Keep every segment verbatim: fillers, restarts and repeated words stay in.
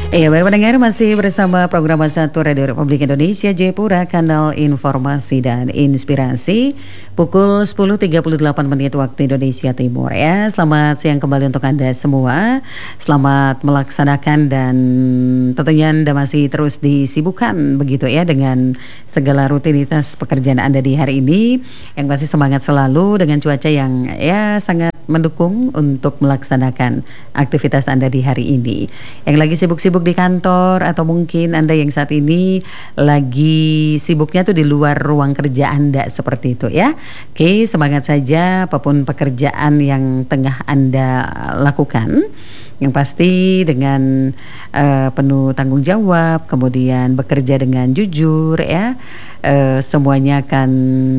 Iya, baik pendengar, masih bersama program satu Radio Republik Indonesia Jayapura, kanal informasi dan inspirasi. Pukul sepuluh tiga puluh delapan menit waktu Indonesia Timur ya. Selamat siang kembali untuk Anda semua. Selamat melaksanakan dan tentunya Anda masih terus disibukkan begitu ya dengan segala rutinitas pekerjaan Anda di hari ini, yang masih semangat selalu dengan cuaca yang ya sangat mendukung untuk melaksanakan aktivitas Anda di hari ini. Yang lagi sibuk-sibuk di kantor, atau mungkin Anda yang saat ini lagi sibuknya tuh di luar ruang kerja Anda, seperti itu ya. Oke, semangat saja apapun pekerjaan yang tengah Anda lakukan. Yang pasti dengan uh, penuh tanggung jawab, kemudian bekerja dengan jujur ya, uh, semuanya akan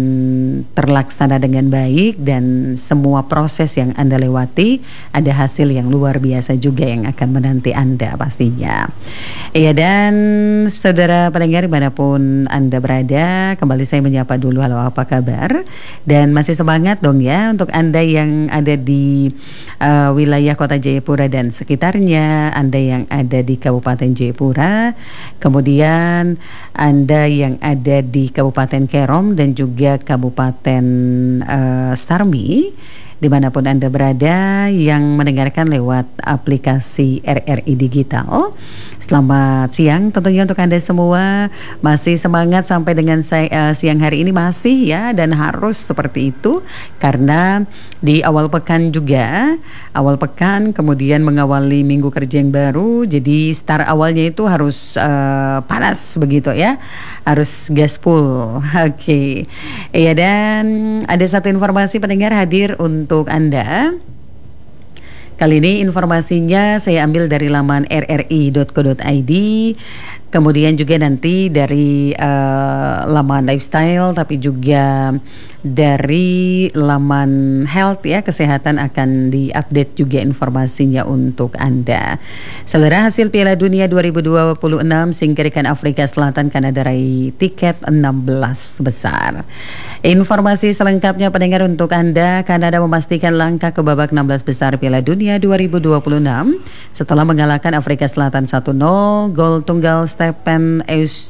terlaksana dengan baik, dan semua proses yang Anda lewati ada hasil yang luar biasa juga yang akan menanti Anda pastinya. Iya, dan saudara pendengar dimanapun Anda berada, kembali saya menyapa dulu, halo apa kabar? Dan masih semangat dong ya untuk Anda yang ada di uh, wilayah kota Jayapura dan sekitarnya, Anda yang ada di Kabupaten Jayapura, kemudian Anda yang ada di Kabupaten Kerom dan juga Kabupaten uh, Sarmi, dimanapun Anda berada yang mendengarkan lewat aplikasi R R I Digital. Selamat siang tentunya untuk Anda semua. Masih semangat sampai dengan saya, uh, siang hari ini masih ya, dan harus seperti itu karena di awal pekan juga, awal pekan kemudian mengawali minggu kerja yang baru. Jadi start awalnya itu harus uh, panas begitu ya, harus gaspol. Oke, okay. Iya, dan ada satu informasi pendengar hadir untuk Anda. Kali ini informasinya saya ambil dari laman r r i dot co dot i d, kemudian juga nanti dari uh, laman lifestyle, tapi juga dari laman health ya, kesehatan akan diupdate juga informasinya untuk Anda. Saudara, hasil Piala Dunia dua ribu dua puluh enam singkirkan Afrika Selatan, Kanada raih tiket enam belas besar. Informasi selengkapnya pendengar untuk Anda, Kanada memastikan langkah ke babak enam belas besar Piala Dunia dua ribu dua puluh enam setelah mengalahkan Afrika Selatan satu nol, gol tunggal Stephen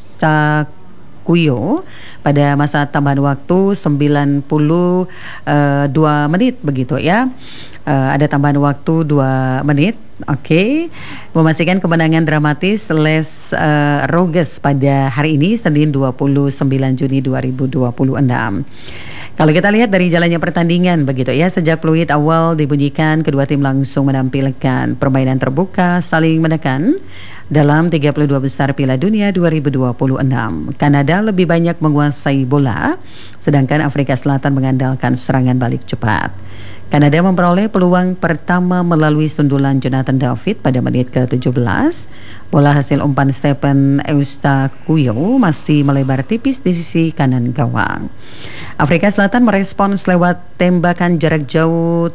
Eustaquio pada masa tambahan waktu sembilan puluh dua menit begitu ya. Uh, ada tambahan waktu dua menit. Oke, okay. Memastikan kemenangan dramatis Les uh, Rogues pada hari ini Senin dua puluh sembilan Juni dua ribu dua puluh enam. Kalau kita lihat dari jalannya pertandingan begitu ya, sejak peluit awal dibunyikan, kedua tim langsung menampilkan permainan terbuka, saling menekan dalam tiga puluh dua besar Piala Dunia dua ribu dua puluh enam. Kanada lebih banyak menguasai bola, sedangkan Afrika Selatan mengandalkan serangan balik cepat. Kanada memperoleh peluang pertama melalui sundulan Jonathan David pada menit ke tujuh belas. Bola hasil umpan Stephen Eustaquio masih melebar tipis di sisi kanan gawang. Afrika Selatan merespons lewat tembakan jarak jauh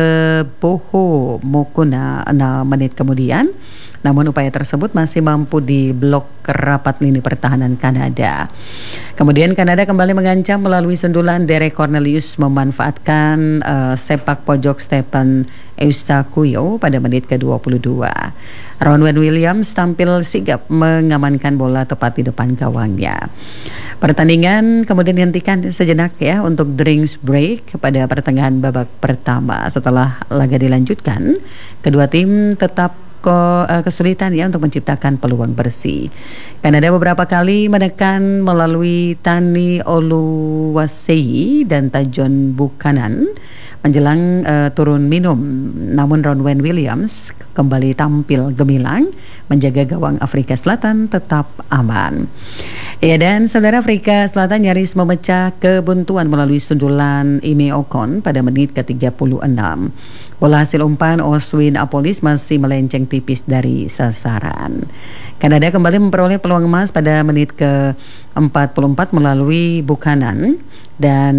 Teboho Mokona enam menit kemudian. Namun upaya tersebut masih mampu diblok rapat lini pertahanan Kanada. Kemudian Kanada kembali mengancam melalui sundulan Derek Cornelius memanfaatkan uh, sepak pojok Stephen Eustaquio pada menit ke dua puluh dua. Ronwen Williams tampil sigap mengamankan bola tepat di depan gawangnya. Pertandingan kemudian dihentikan sejenak ya untuk drinks break pada pertengahan babak pertama. Setelah laga dilanjutkan, kedua tim tetap kesulitan ya untuk menciptakan peluang bersih. Kanada beberapa kali menekan melalui Tani Oluwaseyi dan Tajon Buchanan menjelang uh, turun minum. Namun Ronwen Williams kembali tampil gemilang menjaga gawang Afrika Selatan tetap aman. Ya, dan saudara, Afrika Selatan nyaris memecah kebuntuan melalui sundulan Ime Okon pada menit ke tiga puluh enam. Bola hasil umpan Oswin Apolis masih melenceng tipis dari sasaran. Kanada kembali memperoleh peluang emas pada menit ke empat puluh empat melalui Buchanan dan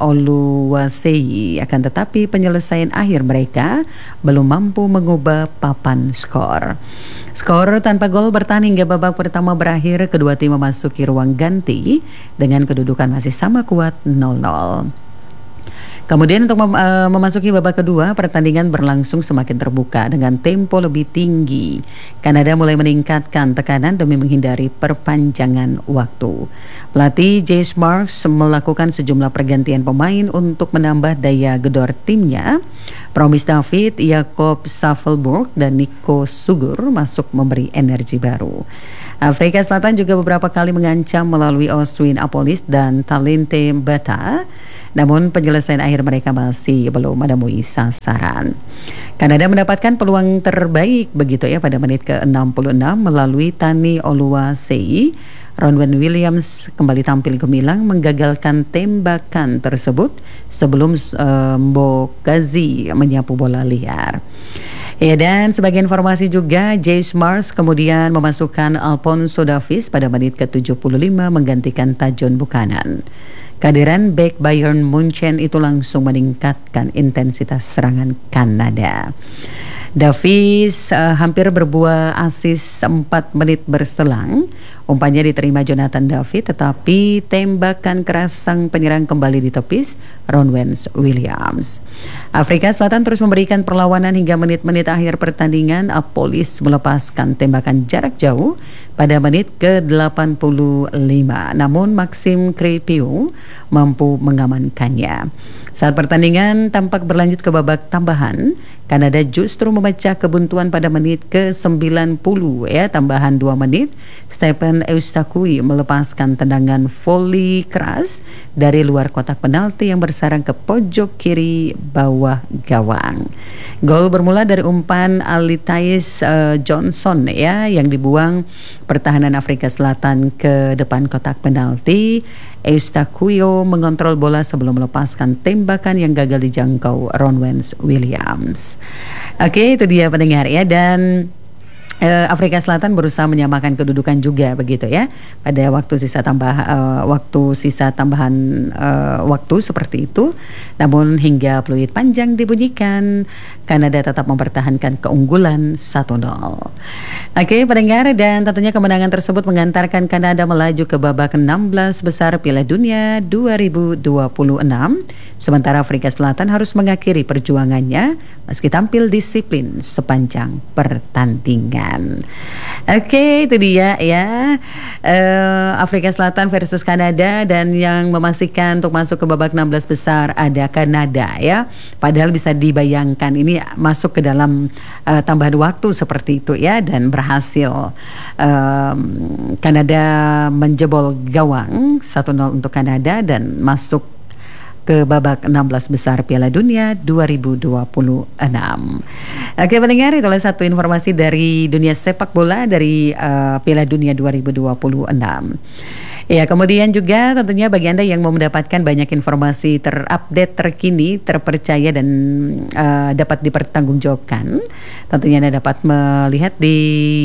Oluwaseyi, akan tetapi penyelesaian akhir mereka belum mampu mengubah papan skor. Skor tanpa gol bertahan hingga babak pertama berakhir, kedua tim memasuki ruang ganti dengan kedudukan masih sama kuat nol nol. Kemudian untuk mem- uh, memasuki babak kedua, pertandingan berlangsung semakin terbuka dengan tempo lebih tinggi. Kanada mulai meningkatkan tekanan demi menghindari perpanjangan waktu. Pelatih Jace Marks melakukan sejumlah pergantian pemain untuk menambah daya gedor timnya. Promis David, Jakob Savelburg, dan Nico Sugur masuk memberi energi baru. Afrika Selatan juga beberapa kali mengancam melalui Oswin Apolis dan Talente Bata. Namun penyelesaian akhir mereka masih belum menemui sasaran. Kanada mendapatkan peluang terbaik begitu ya pada menit ke enam puluh enam melalui Tani Oluwaseyi. Ronwen Williams kembali tampil gemilang menggagalkan tembakan tersebut sebelum uh, Mbokazi menyapu bola liar. Ya, dan sebagai informasi juga, Jace Mars kemudian memasukkan Alphonso Davies pada menit ke tujuh puluh lima menggantikan Tajon Buchanan. Kehadiran bek Bayern Munchen itu langsung meningkatkan intensitas serangan Kanada. Davies uh, hampir berbuah asis empat menit berselang. Umpannya diterima Jonathan David, tetapi tembakan keras sang penyerang kembali ditepis Ronwen Williams. Afrika Selatan terus memberikan perlawanan hingga menit-menit akhir pertandingan. Apolis melepaskan tembakan jarak jauh pada menit ke delapan puluh lima. Namun Maxim Crepiu mampu mengamankannya. Saat pertandingan tampak berlanjut ke babak tambahan, Kanada justru memecah kebuntuan pada menit ke sembilan puluh ya, tambahan dua menit. Stephen Eustakui melepaskan tendangan voli keras dari luar kotak penalti yang bersarang ke pojok kiri bawah gawang. Gol bermula dari umpan Alitais uh, Johnson ya yang dibuang pertahanan Afrika Selatan ke depan kotak penalti. Eustaquio mengontrol bola sebelum melepaskan tembakan yang gagal dijangkau Ronwen Williams. Oke, itu dia pendengar ya. Dan Uh, Afrika Selatan berusaha menyamakan kedudukan juga begitu ya pada waktu sisa tambah uh, waktu sisa tambahan uh, waktu seperti itu. Namun hingga peluit panjang dibunyikan, Kanada tetap mempertahankan keunggulan satu nol. Oke pendengar, dan tentunya kemenangan tersebut mengantarkan Kanada melaju ke babak enam belas besar Piala Dunia dua ribu dua puluh enam. Sementara Afrika Selatan harus mengakhiri perjuangannya meski tampil disiplin sepanjang pertandingan. Oke, itu dia ya, uh, Afrika Selatan versus Kanada, dan yang memastikan untuk masuk ke babak enam belas besar ada Kanada ya. Padahal bisa dibayangkan ini masuk ke dalam uh, tambahan waktu seperti itu ya, dan berhasil um, Kanada menjebol gawang satu nol untuk Kanada dan masuk ke babak enam belas besar Piala Dunia dua ribu dua puluh enam. Oke pendengar, itulah satu informasi dari dunia sepak bola dari uh, Piala Dunia dua ribu dua puluh enam. Ya, kemudian juga tentunya bagi Anda yang mau mendapatkan banyak informasi terupdate, terkini, terpercaya dan uh, dapat dipertanggungjawabkan, tentunya Anda dapat melihat di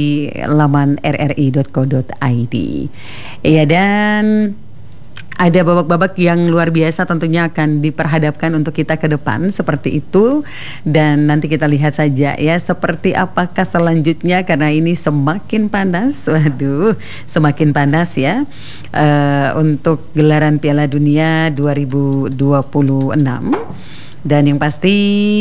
laman r r i dot co dot i d. Ya, dan ada babak-babak yang luar biasa tentunya akan diperhadapkan untuk kita ke depan seperti itu, dan nanti kita lihat saja ya seperti apakah selanjutnya karena ini semakin panas, waduh semakin panas ya uh, untuk gelaran Piala Dunia dua ribu dua puluh enam. Dan yang pasti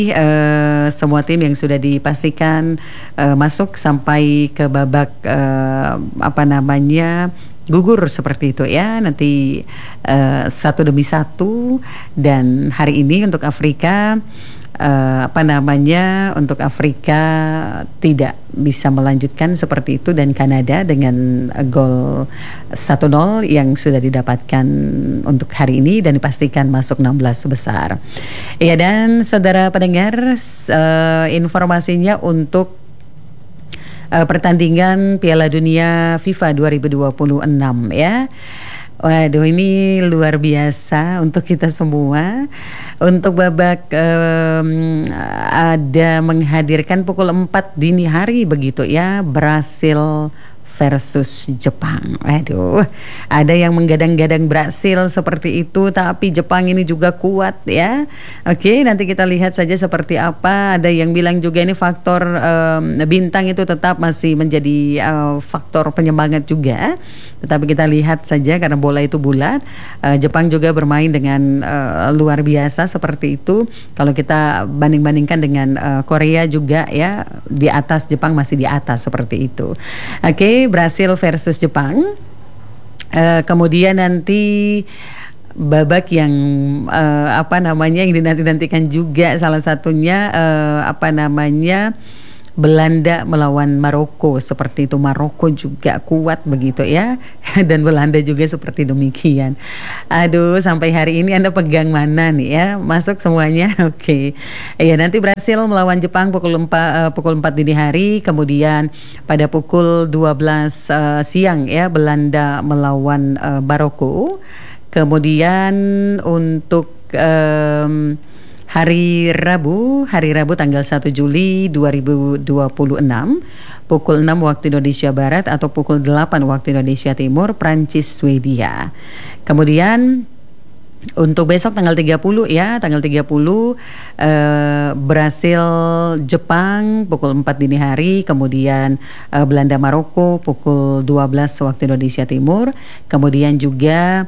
uh, semua tim yang sudah dipastikan uh, masuk sampai ke babak uh, apa namanya gugur seperti itu ya, nanti uh, satu demi satu. Dan hari ini untuk Afrika uh, apa namanya untuk Afrika tidak bisa melanjutkan seperti itu, dan Kanada dengan gol satu nol yang sudah didapatkan untuk hari ini dan dipastikan masuk enam belas besar. Ya, dan saudara pendengar, uh, informasinya untuk Uh, pertandingan Piala Dunia FIFA dua ribu dua puluh enam ya. Waduh, ini luar biasa untuk kita semua. Untuk babak um, ada menghadirkan pukul empat dini hari begitu ya, Brasil versus Jepang. Aduh, ada yang menggadang-gadang Brasil seperti itu, tapi Jepang ini juga kuat ya. Oke, nanti kita lihat saja seperti apa. Ada yang bilang juga ini faktor um, bintang itu tetap masih menjadi uh, faktor penyemangat juga. Tetapi kita lihat saja karena bola itu bulat. Uh, Jepang juga bermain dengan uh, luar biasa seperti itu. Kalau kita banding-bandingkan dengan uh, Korea juga ya, di atas Jepang masih di atas seperti itu. Oke, Brasil versus Jepang. Uh, kemudian nanti babak yang uh, apa namanya yang dinanti-nantikan juga salah satunya uh, apa namanya Belanda melawan Maroko seperti itu. Maroko juga kuat begitu ya, dan Belanda juga seperti demikian. Aduh, sampai hari ini Anda pegang mana nih ya? Masuk semuanya? Oke. Okay. Ya, nanti Brasil melawan Jepang pukul empat uh, pukul empat dini hari, kemudian pada pukul dua belas uh, siang ya Belanda melawan uh, Maroko. Kemudian untuk um, Hari Rabu, hari Rabu tanggal satu Juli dua ribu dua puluh enam pukul enam waktu Indonesia Barat atau pukul delapan waktu Indonesia Timur, Prancis Swedia. Kemudian untuk besok tanggal tiga puluh ya, tanggal tiga puluh eh, Brasil Jepang pukul empat dini hari, kemudian eh, Belanda Maroko pukul dua belas waktu Indonesia Timur, kemudian juga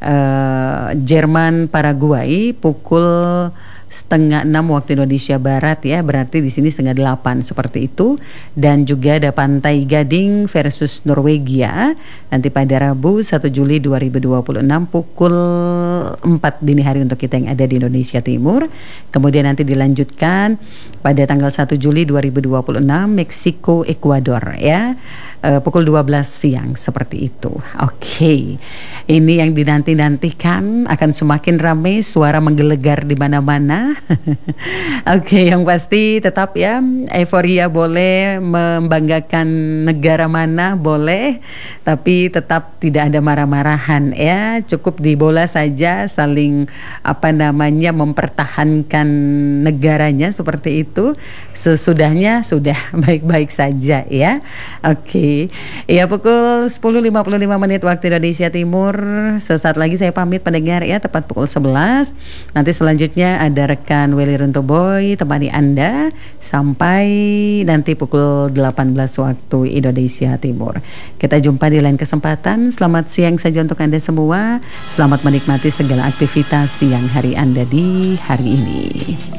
eh, Jerman Paraguay pukul setengah enam waktu Indonesia Barat ya, berarti di sini setengah delapan seperti itu. Dan juga ada Pantai Gading versus Norwegia nanti pada Rabu satu Juli dua ribu dua puluh enam pukul empat dini hari untuk kita yang ada di Indonesia Timur. Kemudian nanti dilanjutkan pada tanggal satu Juli dua ribu dua puluh enam Meksiko Ekuador ya, uh, pukul dua belas siang seperti itu. Oke, okay. Ini yang dinanti-nantikan, akan semakin ramai, suara menggelegar di mana-mana. Oke, okay, yang pasti tetap ya, euforia boleh, membanggakan negara mana boleh, tapi tetap tidak ada marah-marahan ya. Cukup di bola saja, saling apa namanya mempertahankan negaranya seperti itu. Sesudahnya sudah baik-baik saja ya. Oke, okay. Ya pukul sepuluh lima puluh lima menit waktu Indonesia Timur. Sesaat lagi saya pamit pendengar ya, tepat pukul sebelas. Nanti selanjutnya ada rekan Willy Runtoboy temani Anda sampai nanti pukul delapan belas waktu Indonesia Timur. Kita jumpa di lain kesempatan. Selamat siang saja untuk Anda semua. Selamat menikmati segala aktivitas siang hari Anda di hari ini.